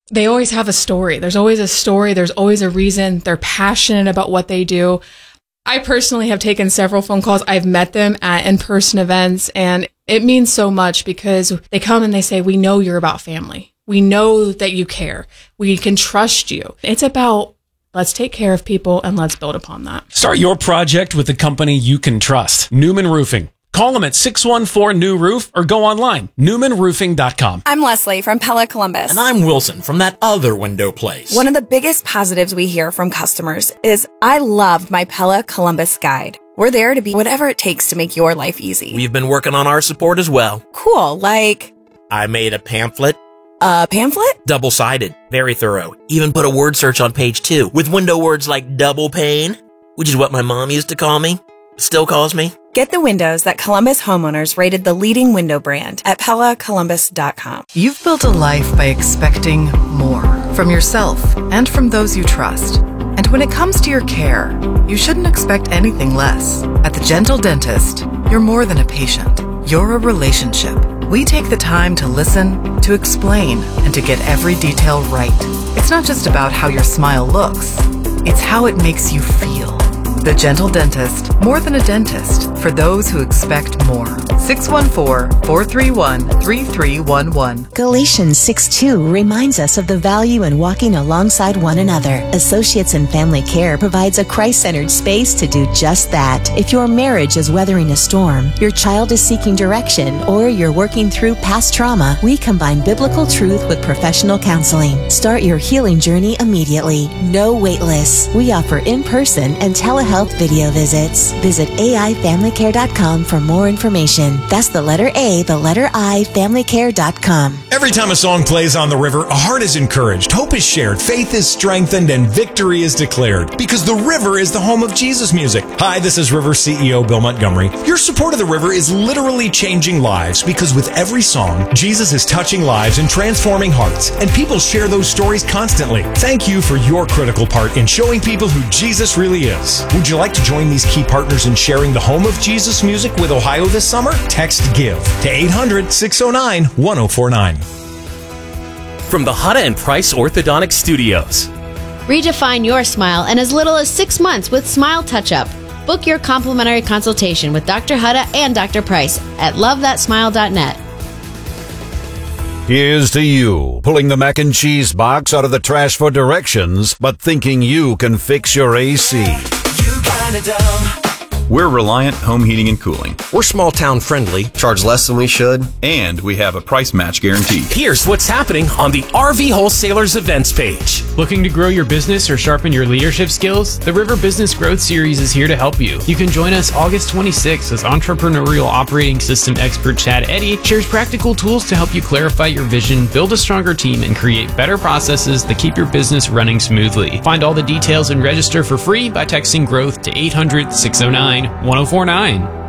They always have a story. There's always a story. There's always a reason. They're passionate about what they do. I personally have taken several phone calls. I've met them at in-person events, and it means so much because they come and they say, we know you're about family. We know that you care. We can trust you. It's about, let's take care of people and let's build upon that. Start your project with a company you can trust. Newman Roofing. Call them at 614-NEW-ROOF or go online, newmanroofing.com. I'm Leslie from Pella Columbus. And I'm Wilson from that other window place. One of the biggest positives we hear from customers is, I loved my Pella Columbus guide. We're there to be whatever it takes to make your life easy. We've been working on our support as well. Cool, like... I made a pamphlet. A pamphlet? Double-sided. Very thorough. Even put a word search on page 2 with window words like double pane, which is what my mom used to call me. Still calls me. Get the windows that Columbus homeowners rated the leading window brand at PellaColumbus.com. You've built a life by expecting more from yourself and from those you trust. And when it comes to your care, you shouldn't expect anything less. At the Gentle Dentist, you're more than a patient. You're a relationship. We take the time to listen, to explain, and to get every detail right. It's not just about how your smile looks. It's how it makes you feel. The Gentle Dentist, more than a dentist, for those who expect more. 614-431-3311. Galatians 6:2 reminds us of the value in walking alongside one another. Associates in Family Care provides a Christ-centered space to do just that. If your marriage is weathering a storm, your child is seeking direction, or you're working through past trauma, we combine biblical truth with professional counseling. Start your healing journey immediately. No wait lists. We offer in-person and telehealth video visits. Visit AIFamilyCare.com for more information. That's the letter A, the letter I, FamilyCare.com. Every time a song plays on the river, a heart is encouraged, hope is shared, faith is strengthened, and victory is declared. Because the river is the home of Jesus music. Hi, this is River CEO Bill Montgomery. Your support of the river is literally changing lives, because with every song, Jesus is touching lives and transforming hearts, and people share those stories constantly. Thank you for your critical part in showing people who Jesus really is. Would you like to join these key partners in sharing the home of Jesus music with Ohio this summer? Text GIVE to 800-609-1049. From the Hutta and Price Orthodontic Studios. Redefine your smile in as little as 6 months with Smile Touch-Up. Book your complimentary consultation with Dr. Hutta and Dr. Price at lovethatsmile.net. Here's to you, pulling the mac and cheese box out of the trash for directions, but thinking you can fix your AC. We're Reliant Home Heating and Cooling. We're small town friendly, charge less than we should, and we have a price match guarantee. Here's what's happening on the RV Wholesalers events page. Looking to grow your business or sharpen your leadership skills? The River Business Growth Series is here to help you. You can join us August 26th as entrepreneurial operating system expert Chad Eddy shares practical tools to help you clarify your vision, build a stronger team, and create better processes that keep your business running smoothly. Find all the details and register for free by texting GROWTH to 800-609-1049.